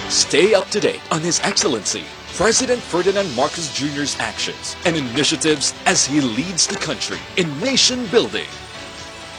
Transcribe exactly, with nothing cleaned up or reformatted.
Stay up to date on His Excellency President Ferdinand Marcos Junior's actions and initiatives as he leads the country in nation building.